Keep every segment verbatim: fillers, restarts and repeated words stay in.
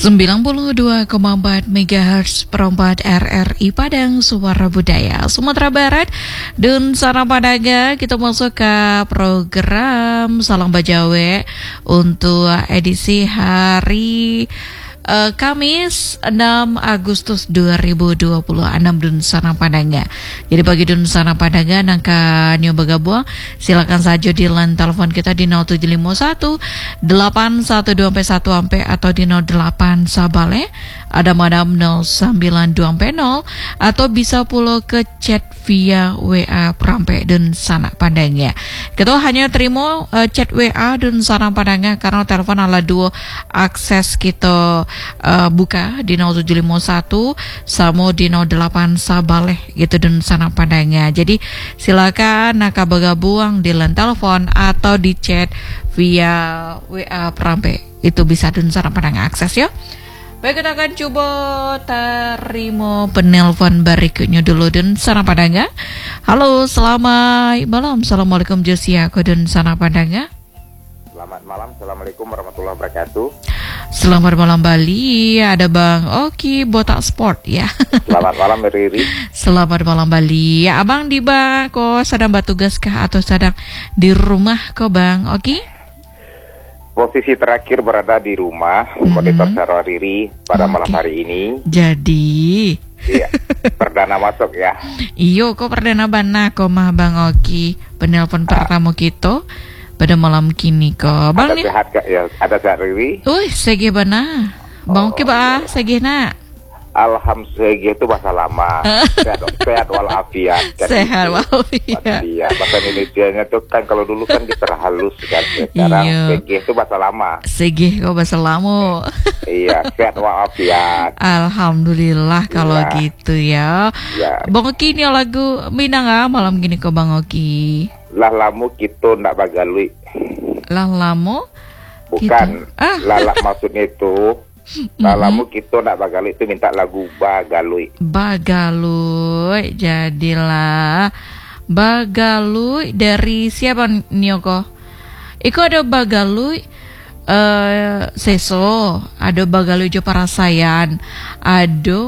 sembilan puluh dua koma empat megahertz perempat R R I Padang Suara Budaya Sumatera Barat dan Sana Padanga. Kita masuk ke program Salam Bajawe untuk edisi hari Uh, Kamis enam Agustus dua ribu dua puluh enam Dun Sana Padanga. Jadi bagi Dun Sana Padanga nangka nyo bergabung, silakan saja di line telepon kita di nol tujuh lima satu delapan satu dua satu ampe atau di nol delapan Sabale ada madam nol sembilan dua nol atau bisa pula ke chat via W A Prampe Dun Sana Padanga. Kita hanya terima uh, chat W A Dun Sana Padanga karena telepon ala dua akses kita Uh, buka di nol tujuh lima satu sama di nol delapan Sabale gitu dan Sana Padanga. Jadi silakan nak bergabung di line telepon atau di chat via W A Prampe. Itu bisa dan Sana Padanga akses ya. Baik, kita akan coba terima penelpon berikutnya dulu dan Sana Padanga. Halo, selamat malam. Assalamualaikum Josia dan Sana Padanga. Selamat malam, Assalamualaikum warahmatullahi wabarakatuh. Selamat malam Bali, ada Bang Oki Botak Sport ya. Selamat malam Riri. Selamat malam Bali. Ya, Abang di Bang, kok sedang bertugas kah atau sedang di rumah kok Bang Oki? Posisi terakhir berada di rumah, mm-hmm. monitor Sarwa Riri pada okay. malam hari ini. Jadi iya, perdana masuk ya. Iyo, kok perdana bana kok mah Bang Oki penelpon ah. pertama kita pada malam kini kok Bang ada nih sehat gak ya, ada sehat Riri. Wih, sege bana Bang Oki oh, ba sege na alhamdulillah itu bahasa lama. sehat, sehat walafiat kan sehat gitu. walafiat iya, bahasa Indonesianya tuh kan kalau dulu kan diperhalus kan, sekarang sege itu bahasa lama. Sege kok bahasa lama. Iya, sehat walafiat alhamdulillah kalau ya. Gitu ya, ya. Bang Oki ini lagu Minang ah malam gini kok Bang Oki. Lah lamu kita ndak bagalui. Lah lamu? Bukan. Ah. Lalak maksudnya itu. Lah lamu kita ndak bagalui itu minta lagu bagalui. Bagalui. Jadilah bagalui dari siapa Nioko? Iko ada bagalui uh, Seso, ada bagalui Jo Parasayan, ada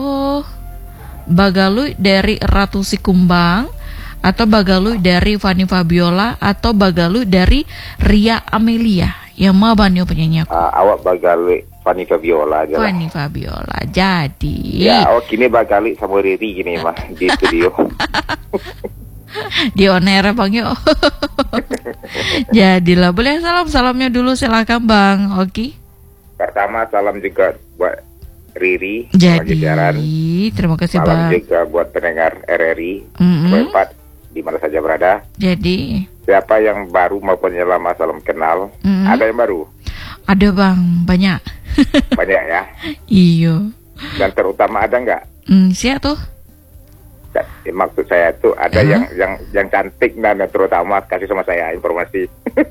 bagalui dari Ratu Sikumbang, atau bagalu dari Fanny Fabiola, atau bagalu dari Ria Amelia. Yang mana banyak penyanyi aku? Uh, awak bagalu Fanny Fabiola aja. Fanny Fabiola. Jadi ya, oh kini bagalu sama Riri gini mah di studio. Di on air Bang yo. Jadilah, boleh salam-salamnya dulu silakan Bang Oki. Pertama salam juga buat Riri. Jadi terima kasih salam Bang. Salam juga buat pendengar R R I mm-hmm. empat di mana saja berada. Jadi siapa yang baru maupun yang lama salam kenal. Mm-hmm. Ada yang baru? Ada Bang, banyak. Banyak ya. Iyo. Dan terutama ada nggak? Mm, siapa tuh? Ya, maksud saya tuh ada uh-huh. yang yang yang cantik dan terutama kasih sama saya informasi.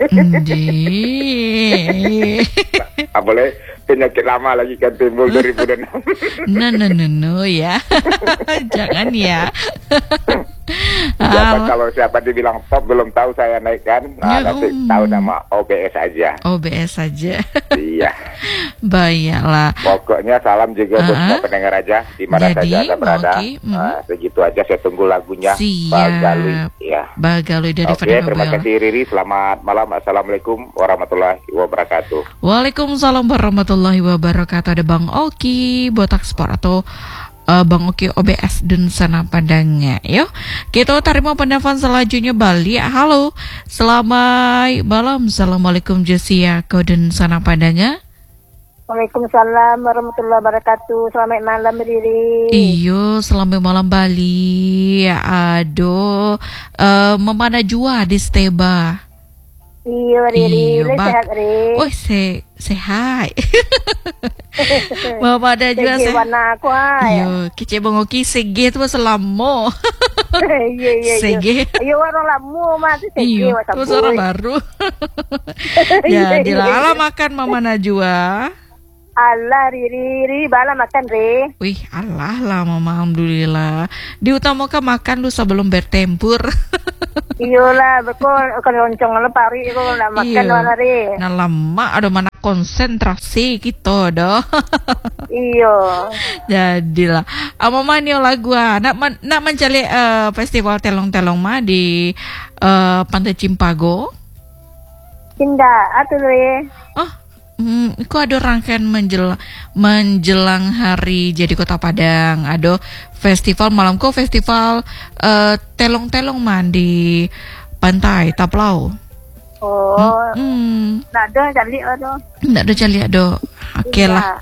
Ah, boleh penyakit lama lagi kan timbul dua ribu enam. No no no no ya. Jangan ya. Siapa, kalau siapa dibilang top belum tahu saya naikkan. Nah, ya, nanti um. tahu nama O B S aja. O B S aja. Iya. Baiklah. Pokoknya salam juga uh-huh. buat semua pendengar aja di mana saja Anda berada. Okay. Mm. Nah, segitu aja saya tunggu lagunya. Siap. Bagalui ya. Bagalui dari Oke, okay, terima kasih Riri. Selamat malam. Assalamualaikum warahmatullahi wabarakatuh. Waalaikumsalam warahmatullahi wabarakatuh. Ada Bang Oki Botak Sport atau Uh, Bang Oki O B S dan Sana Padanga. Yo, kita terima penelpon selanjutnya Bali. Halo, selamat malam. Assalamualaikum Josia dan Sana Padanga. Waalaikumsalam warahmatullahi wabarakatuh. Selamat malam Riri. Iyo, selamat malam Bali. Aduh, uh, memana jua di Steba. Iyo Riri, iyo, sehat Riri. Oh, se sehat. Mama ada juga sege warna aku ah. Iyo, kice Bang Oki sege tu selamo. Iya iya. Sege. Iyo warna lamu mah tu sege wasapu. Itu orang baru. Ya, dilala makan Mama Najwa. Allah riri riri bala makan re. Wih, Allah lah mama, alhamdulillah. Diutamakan makan lu sebelum bertempur. Iyalah, betul. Kalau loncong le pari itu nak makan mana re. Nah lama ada mana konsentrasi gitu doh. Iya. Jadilah. Ah, mama ni lagu ah nak man, nak mencari uh, festival telong-telong mah di uh, Pantai Cimpago. Tindak atuh re. Oh. Hmm, itu ada rangkaian menjelang menjelang hari jadi Kota Padang. Ada festival malam kok festival uh, telong-telong man di pantai Taplau. Oh. Hmm. Nak ada jadi ada. Nak ada jadi ada. Okey lah.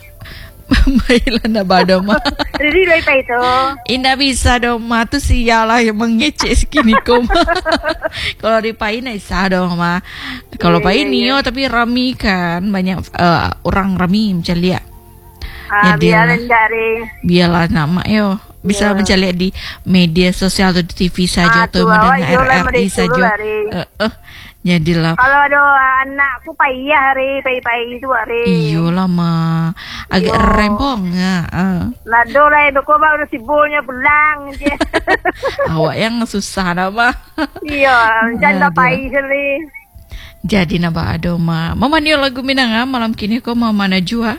Baiklah nak bada mah. Riri lai pai tu. Indah bisa dong mah tu sialah yang mengecek sekini kom. Kalau di Pai nak bisa dong mah. Kalau Yeah, Pai yeah, ni yeah. oh tapi rami kan banyak uh, orang rami macam lihat. Ah, Ya, biar dia- dari. Biarlah nama yo bisa Yeah. mencari di media sosial atau di T V saja Ah, atau tu awak mendengar yolah R R I mereka saja. dulu lari. Eh, eh, jadilah. Kalau ada anakku payah re, pai-pai itu re. Iyalah mah agak Yo. rempong ya. Uh. Nado lah, beko baru sibulnya pulang je. Awak yang susah nama. Iya, janda Aduh. pai seli. Jadi naba ado ma. Mama ni lagu Minang ah, malam kini kau mau mana jua?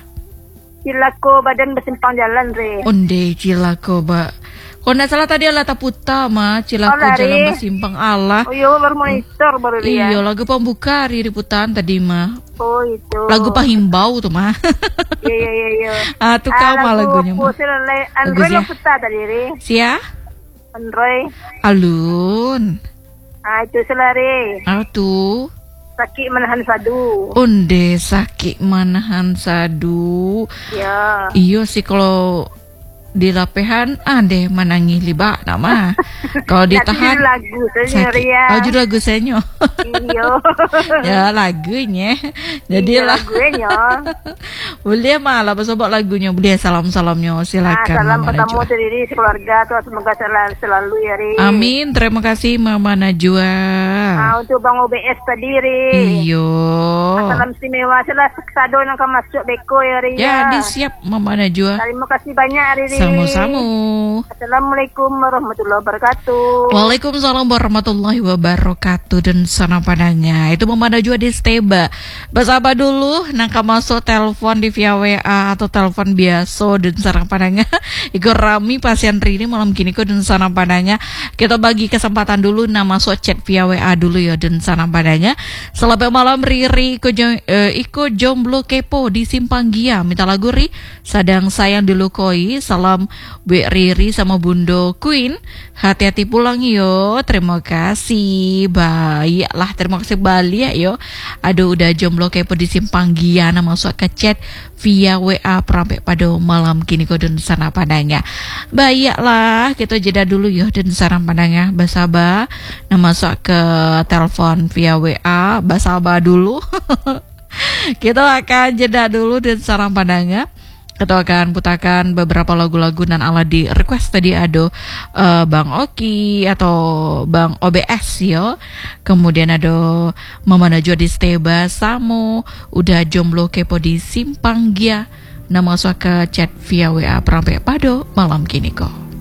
Silako badan bersimpang jalan re. Onde cilako ba. Kau nak salah tadi ala taputa ma cilako Oh, lari. jalan bersimpang Allah. Oh iya, baru monitor baru Iya lihat. lagu pembuka hari ributan tadi mah. Oh itu. Lagu pahimbau tuh mah. Iya iya iya iya. Ah tu kau mah lagunya Aku mah. selai Android Bagusnya. lo peta tadi re. Sia Android. alun. Ah itu selari. Ah tu. Sakit menahan sadu. Onde sakit manahan sadu. Ya. Iyo sih kalau di lapehan ande menangi liba nama. Kalau ditahan Judul lagu sebenarnya sakit. ya. Oh judul lagu senyo. Iya. Ya lagunya. Iya, Jadilah. lagunya. Boleh malah bersobat lagunya. Boleh salam-salamnya Ah, silakan salam Mama pertama Najwa. sendiri sekeluarga tuh semoga selalu, selalu ya Ri. Amin. Terima kasih Mama Najwa. Ah, untuk Bang O B S tadi Ri. Iyo. Salam istimewa selah sado yang akan masuk beko ya Ri. Ya disiap Mama Najwa. Terima kasih banyak Ri. Ri. Sama-sama. Assalamualaikum warahmatullahi wabarakatuh. Waalaikumsalam warahmatullahi wabarakatuh. Dan sana padanya itu Mama Najwa di Steba. Bersama dulu nangka masuk telepon di via W A atau telepon biasa dan sana padanya. Iko rami pasien Rini malam kini kok dan sana padanya. Kita bagi kesempatan dulu nah masuk chat via W A dulu ya dan sana padanya. Selamat malam Riri iko, jo- eh, iko jomblo kepo di Simpang Gia. Minta lagu Ri sadang sayang dilukoi. Salam Bu Riri sama Bundo Queen. Hati-hati pulang yo. Terima kasih. Baiklah, terima kasih Bali ya yo. Aduh udah jomblo kepo di Simpang Giana masuk ke chat via W A perampe pada malam kini kau dan sana padanya. Baiklah, kita jeda dulu yo dan sana padanya. Basaba nah masuk ke telepon via W A. Basaba dulu. Kita akan jeda dulu dan sarang padanya. Kita akan putarkan beberapa lagu-lagu dan ala di request tadi ada uh, Bang Oki atau Bang O B S yo. Kemudian ada Mama Najwa di Steba Samo, udah jomblo kepo di Simpang Gia. Nama masuk ke chat via W A perampe pado malam kini kok.